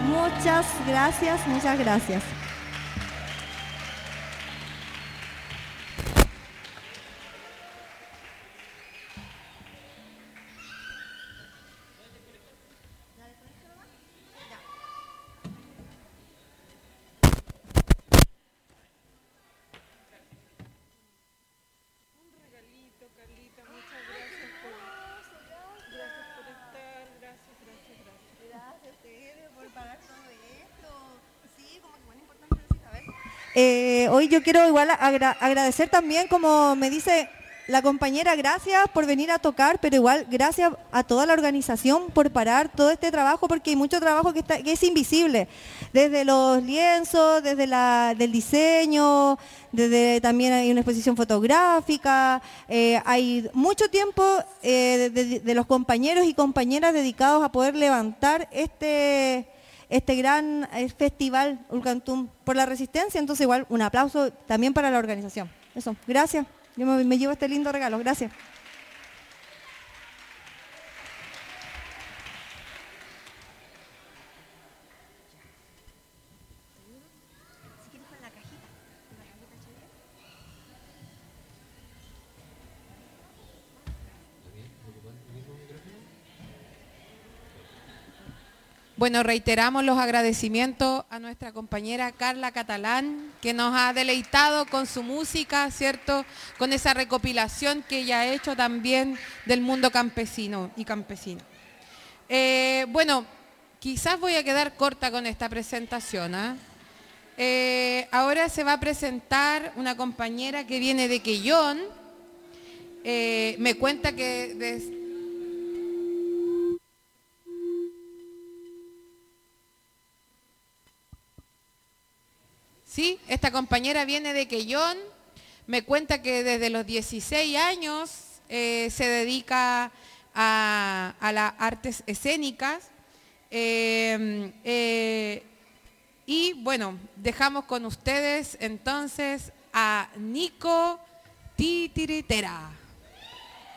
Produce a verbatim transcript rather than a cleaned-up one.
Muchas gracias, muchas gracias. Eh, hoy yo quiero igual agra agradecer también, como me dice la compañera, gracias por venir a tocar, pero igual gracias a toda la organización por parar todo este trabajo, porque hay mucho trabajo que, está, que es invisible, desde los lienzos, desde la, del diseño, desde también hay una exposición fotográfica, eh, hay mucho tiempo eh, de, de los compañeros y compañeras dedicados a poder levantar este... este gran festival Ulcantum por la resistencia. Entonces igual un aplauso también para la organización. Eso, gracias. Yo me, me llevo este lindo regalo, gracias. Bueno, reiteramos los agradecimientos a nuestra compañera Carla Catalán, que nos ha deleitado con su música, ¿cierto? Con esa recopilación que ella ha hecho también del mundo campesino y campesino. Eh, bueno, quizás voy a quedar corta con esta presentación, ¿eh? Eh, ahora se va a presentar una compañera que viene de Quellón. Eh, me cuenta que... De, Sí, esta compañera viene de Quellón, me cuenta que desde los dieciséis años eh, se dedica a, a las artes escénicas eh, eh, y bueno, dejamos con ustedes entonces a Nico Titiritera.